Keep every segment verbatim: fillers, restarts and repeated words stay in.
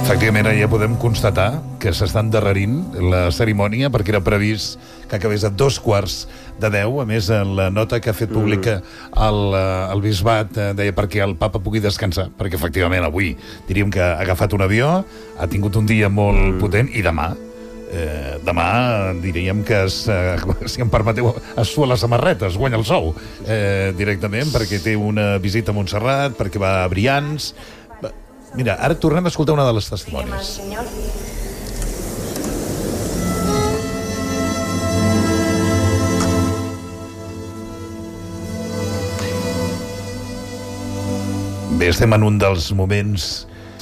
Efectivament, ja podem constatar que s'està endarrerint la cerimònia perquè era previst que acabés a dos quarts de deu. A més, en la nota que ha fet pública el, el bisbat deia perquè el papa pugui descansar, perquè efectivament avui diríem que ha agafat un avió, ha tingut un dia molt potent, i demà Eh, demà diríem que es, eh, si em permeteu, es sua la samarreta, es guanya el sou eh, directament, perquè té una visita a Montserrat, perquè va a Brians. Mira, ara tornem a escoltar una de les testimònies. Bé, estem en un dels moments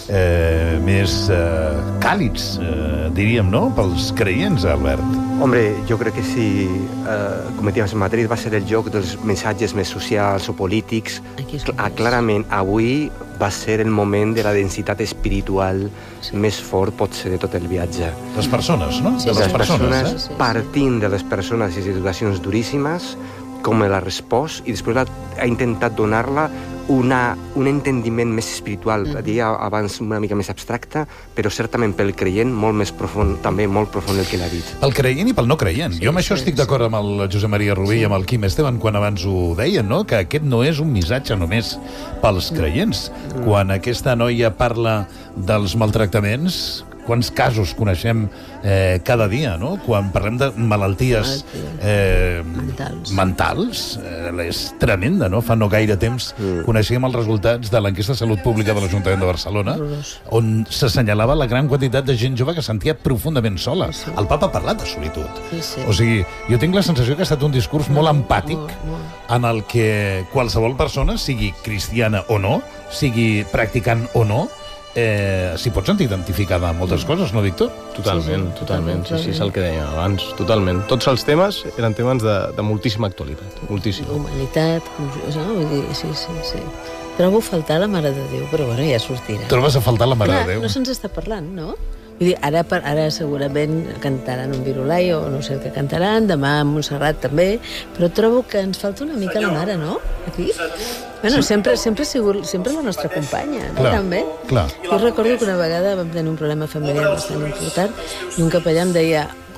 Eh, més eh, càlids, eh, diríem, no?, pels creients, Albert. Hombre, jo crec que si, eh, com dèiem, Madrid va ser el lloc dels missatges més socials o polítics, cl clarament avui va ser el moment de la densitat espiritual sí. més fort, pot ser, de tot el viatge. Les persones, no? Sí, de les, les persones, persones eh? sí, sí. Partint de les persones i situacions duríssimes, com l'ha respost, i després ha intentat donar-la una, un entendiment més espiritual, mm. dia abans una mica més abstracte, però certament pel creient molt més profund, també molt profund el que l'ha dit. Pel creient i pel no creient. Sí, jo amb això sí, estic d'acord sí. amb el Josep Maria Rubí sí. i amb el Quim Esteban quan abans ho deien, no?, que aquest no és un missatge només pels creients. Mm. Quan aquesta noia parla dels maltractaments, quants casos coneixem eh, cada dia, no? Quan parlem de malalties eh, mentals, mentals eh, és tremenda, no? Fa no gaire temps mm. coneixíem els resultats de l'enquesta de Salut Pública de l'Ajuntament de Barcelona, on s'assenyalava la gran quantitat de gent jove que sentia profundament sola. Sí. El papa ha parlat de solitud. Sí, sí. O sigui, jo tinc la sensació que ha estat un discurs molt empàtic molt, molt. en el que qualsevol persona, sigui cristiana o no, sigui practicant o no, Eh, s'hi pot sentir identificada amb moltes coses, no, Víctor? Totalment, sí, sí, totalment. Sí, sí, és el que deia abans, totalment. Tots els temes eren temes de, de moltíssima actualitat, moltíssima. Humanitat, no? Vull dir, sí, sí, sí. Trobo a faltar la Mare de Déu, però bueno, ja sortirà. Trobes a faltar la Mare Clar, de Déu? No se'ns està parlant, no? Vull dir, ara, ara segurament cantaran un Virulai o no sé el que cantaran, demà a Montserrat també, però trobo que ens falta una mica la Mare, no? Aquí? Bueno, sí. sempre, sempre ha sigut sempre la nostra companya, no? Clar, també. Clar. Jo recordo que una vegada vam tenir un problema familiar bastant important i un capellà em deia